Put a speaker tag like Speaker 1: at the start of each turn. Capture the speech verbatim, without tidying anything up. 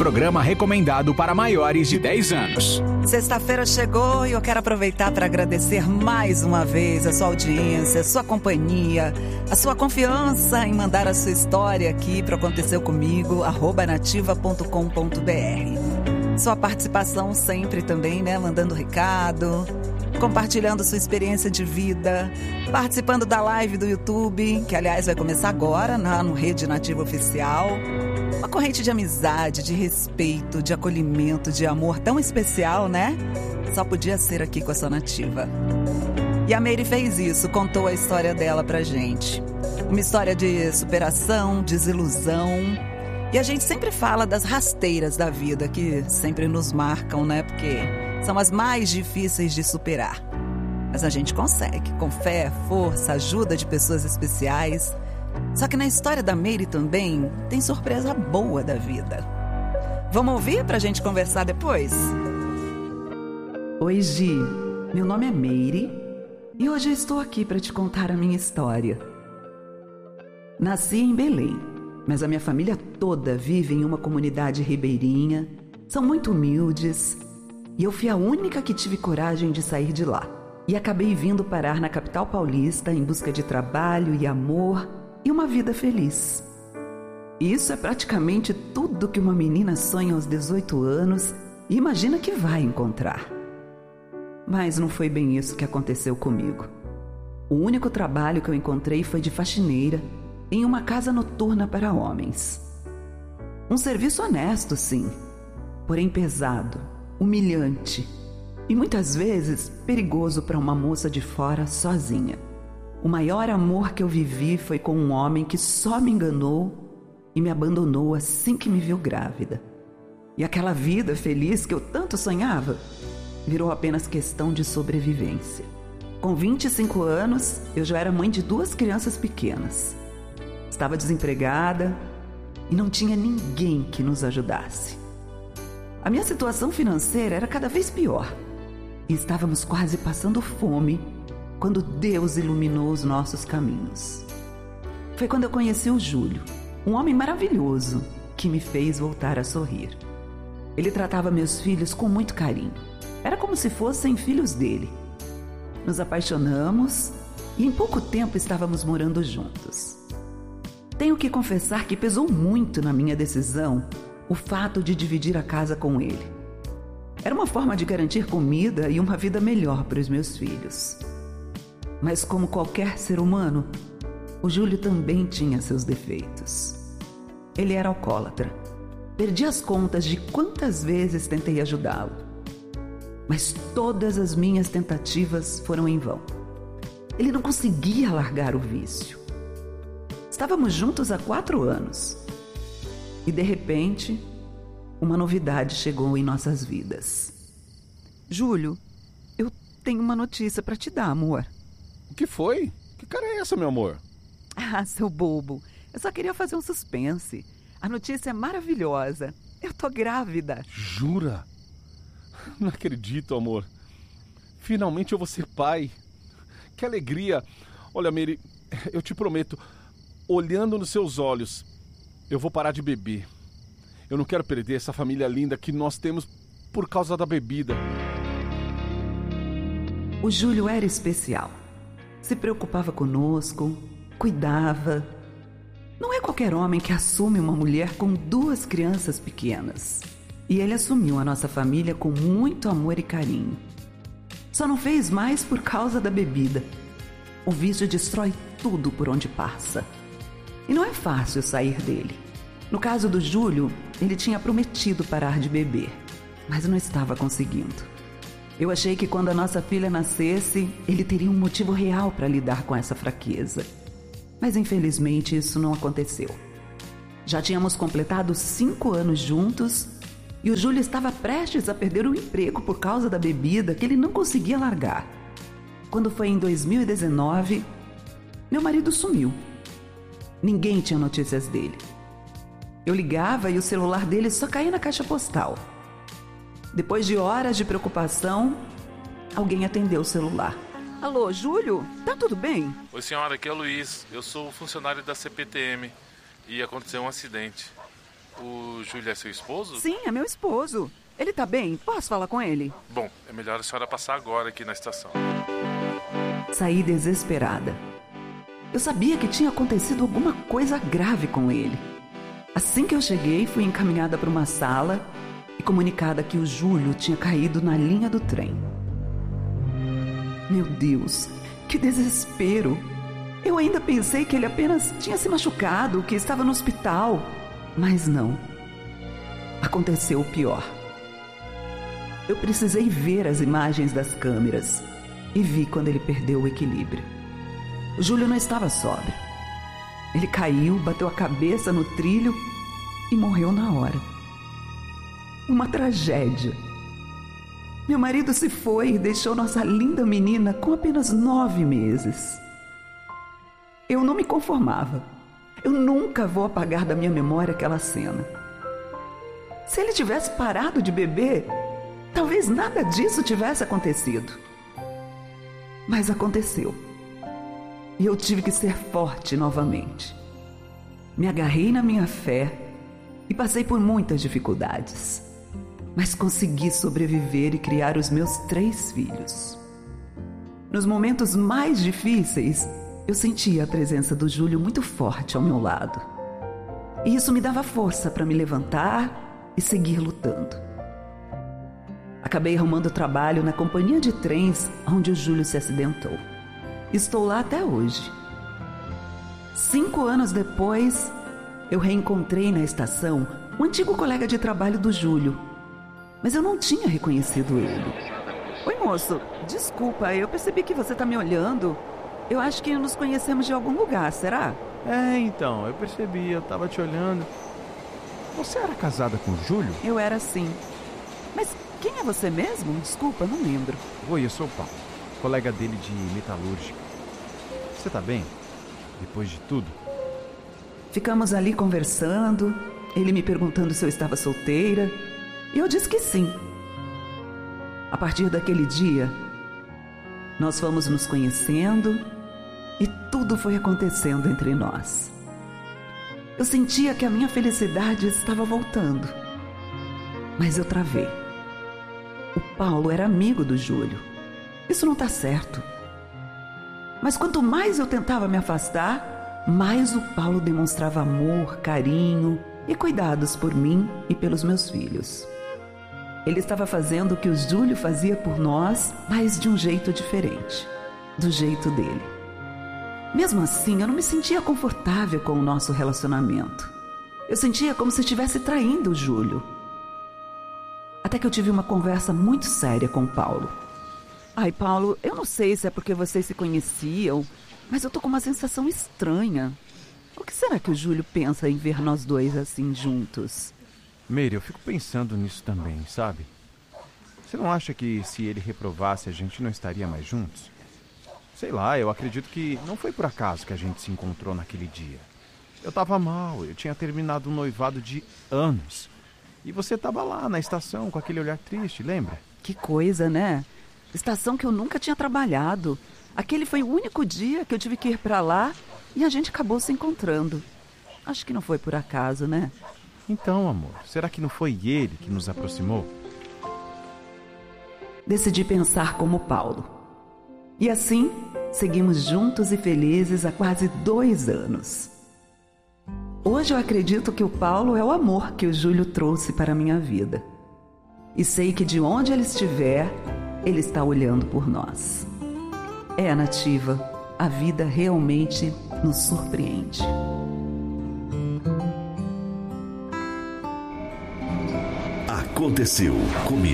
Speaker 1: programa recomendado para maiores de dez anos.
Speaker 2: Sexta-feira chegou e eu quero aproveitar para agradecer mais uma vez a sua audiência, a sua companhia, a sua confiança em mandar a sua história aqui para o Aconteceu Comigo, arroba nativa ponto com ponto br. Sua participação sempre também, né? Mandando recado, compartilhando sua experiência de vida, participando da live do YouTube, que aliás vai começar agora na, no Rede Nativa Oficial. Uma corrente de amizade, de respeito, de acolhimento, de amor tão especial, né? Só podia ser aqui com a sua Nativa. E a Meire fez isso, contou a história dela pra gente. Uma história de superação, desilusão. E a gente sempre fala das rasteiras da vida, que sempre nos marcam, né? Porque são as mais difíceis de superar. Mas a gente consegue, com fé, força, ajuda de pessoas especiais. Só que na história da Meire também tem surpresa boa da vida. Vamos ouvir pra gente conversar depois? Oi, Gi. Meu nome é Meire e hoje eu estou aqui para te contar a minha história. Nasci em Belém, mas a minha família toda vive em uma comunidade ribeirinha, são muito humildes e eu fui a única que tive coragem de sair de lá. E acabei vindo parar na capital paulista em busca de trabalho e amor e uma vida feliz. Isso é praticamente tudo que uma menina sonha aos dezoito anos e imagina que vai encontrar. Mas não foi bem isso que aconteceu comigo. O único trabalho que eu encontrei foi de faxineira em uma casa noturna para homens. Um serviço honesto, sim, porém pesado, humilhante e muitas vezes perigoso para uma moça de fora sozinha. O maior amor que eu vivi foi com um homem que só me enganou e me abandonou assim que me viu grávida. E aquela vida feliz que eu tanto sonhava virou apenas questão de sobrevivência. Com vinte e cinco anos, eu já era mãe de duas crianças pequenas. Estava desempregada e não tinha ninguém que nos ajudasse. A minha situação financeira era cada vez pior e estávamos quase passando fome quando Deus iluminou os nossos caminhos. Foi quando eu conheci o Júlio, um homem maravilhoso que me fez voltar a sorrir. Ele tratava meus filhos com muito carinho. Era como se fossem filhos dele. Nos apaixonamos e em pouco tempo estávamos morando juntos. Tenho que confessar que pesou muito na minha decisão o fato de dividir a casa com ele. Era uma forma de garantir comida e uma vida melhor para os meus filhos. Mas como qualquer ser humano, o Júlio também tinha seus defeitos. Ele era alcoólatra. Perdi as contas de quantas vezes tentei ajudá-lo. Mas todas as minhas tentativas foram em vão. Ele não conseguia largar o vício. Estávamos juntos há quatro anos. E de repente, uma novidade chegou em nossas vidas. Júlio, eu tenho uma notícia para te dar, amor.
Speaker 3: O que foi? Que cara é essa, meu amor?
Speaker 2: Ah, seu bobo. Eu só queria fazer um suspense. A notícia é maravilhosa. Eu tô grávida.
Speaker 3: Jura? Não acredito, amor. Finalmente eu vou ser pai. Que alegria. Olha, Meire, eu te prometo, olhando nos seus olhos, eu vou parar de beber. Eu não quero perder essa família linda que nós temos por causa da bebida.
Speaker 2: O Júlio era especial. Se preocupava conosco, cuidava. Não é qualquer homem que assume uma mulher com duas crianças pequenas. E ele assumiu a nossa família com muito amor e carinho. Só não fez mais por causa da bebida. O vício destrói tudo por onde passa. E não é fácil sair dele. No caso do Júlio, ele tinha prometido parar de beber, mas não estava conseguindo. Eu achei que quando a nossa filha nascesse, ele teria um motivo real para lidar com essa fraqueza. Mas infelizmente isso não aconteceu. Já tínhamos completado cinco anos juntos e o Júlio estava prestes a perder o emprego por causa da bebida que ele não conseguia largar. Quando foi em dois mil e dezenove, meu marido sumiu. Ninguém tinha notícias dele. Eu ligava e o celular dele só caía na caixa postal. Depois de horas de preocupação, alguém atendeu o celular. Alô, Júlio? Tá tudo bem?
Speaker 4: Oi, senhora, aqui é o Luiz. Eu sou funcionário da C P T M e aconteceu um acidente.
Speaker 3: O Júlio é seu esposo?
Speaker 2: Sim, é meu esposo. Ele tá bem? Posso falar com ele?
Speaker 3: Bom, é melhor a senhora passar agora aqui na estação.
Speaker 2: Saí desesperada. Eu sabia que tinha acontecido alguma coisa grave com ele. Assim que eu cheguei, fui encaminhada para uma sala e comunicada que o Júlio tinha caído na linha do trem. Meu Deus, que desespero! Eu ainda pensei que ele apenas tinha se machucado, que estava no hospital. Mas não. Aconteceu o pior. Eu precisei ver as imagens das câmeras e vi quando ele perdeu o equilíbrio. O Júlio não estava sóbrio. Ele caiu, bateu a cabeça no trilho e morreu na hora. Uma tragédia. Meu marido se foi e deixou nossa linda menina com apenas nove meses. Eu não me conformava. Eu nunca vou apagar da minha memória aquela cena. Se ele tivesse parado de beber, talvez nada disso tivesse acontecido. Mas aconteceu. E eu tive que ser forte novamente. Me agarrei na minha fé e passei por muitas dificuldades. Mas consegui sobreviver e criar os meus três filhos. Nos momentos mais difíceis, eu sentia a presença do Júlio muito forte ao meu lado. E isso me dava força para me levantar e seguir lutando. Acabei arrumando trabalho na companhia de trens onde o Júlio se acidentou. Estou lá até hoje. Cinco anos depois, eu reencontrei na estação um antigo colega de trabalho do Júlio, mas eu não tinha reconhecido ele. Oi, moço, desculpa, eu percebi que você está me olhando. Eu acho que nos conhecemos de algum lugar, será?
Speaker 4: É, então, eu percebi, eu tava te olhando. Você era casada com o Júlio?
Speaker 2: Eu era sim. Mas quem é você mesmo? Desculpa, não lembro.
Speaker 4: Oi, eu sou o Paulo, colega dele de metalúrgica. Você tá bem? Depois de tudo?
Speaker 2: Ficamos ali conversando, ele me perguntando se eu estava solteira, e eu disse que sim. A partir daquele dia, nós fomos nos conhecendo e tudo foi acontecendo entre nós. Eu sentia que a minha felicidade estava voltando, mas eu travei. O Paulo era amigo do Júlio. Isso não está certo. Mas quanto mais eu tentava me afastar, mais o Paulo demonstrava amor, carinho e cuidados por mim e pelos meus filhos. Ele estava fazendo o que o Júlio fazia por nós, mas de um jeito diferente, do jeito dele. Mesmo assim, eu não me sentia confortável com o nosso relacionamento. Eu sentia como se estivesse traindo o Júlio. Até que eu tive uma conversa muito séria com o Paulo. Ai, Paulo, eu não sei se é porque vocês se conheciam, mas eu tô com uma sensação estranha. O que será que o Júlio pensa em ver nós dois assim juntos?
Speaker 4: Meire, eu fico pensando nisso também, sabe? Você não acha que se ele reprovasse a gente não estaria mais juntos? Sei lá, eu acredito que não foi por acaso que a gente se encontrou naquele dia. Eu tava mal, eu tinha terminado um noivado de anos. E você tava lá na estação com aquele olhar triste, lembra?
Speaker 2: Que coisa, né? Estação que eu nunca tinha trabalhado. Aquele foi o único dia que eu tive que ir pra lá e a gente acabou se encontrando. Acho que não foi por acaso, né?
Speaker 4: Então, amor, será que não foi ele que nos aproximou?
Speaker 2: Decidi pensar como Paulo. E assim, seguimos juntos e felizes há quase dois anos. Hoje eu acredito que o Paulo é o amor que o Júlio trouxe para a minha vida. E sei que de onde ele estiver, ele está olhando por nós. É, Nativa, a vida realmente nos surpreende.
Speaker 5: Aconteceu comigo.